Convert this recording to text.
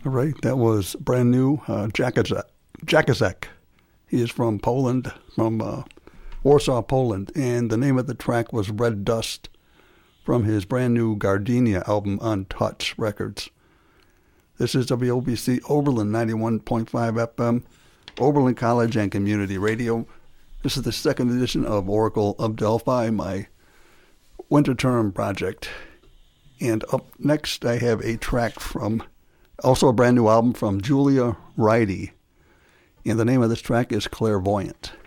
All right, that was brand new Jakazek. He is from Poland, from Warsaw, Poland, and the name of the track was Red Dust from his brand new Gardenia album on Touch Records. This is WOBC Oberlin 91.5 FM, Oberlin College and Community Radio. This is the second edition of Oracle of Delphi, my winter term project. And up next I have a track from, also a brand new album from Julia Ridey. And the name of this track is Clairvoyant.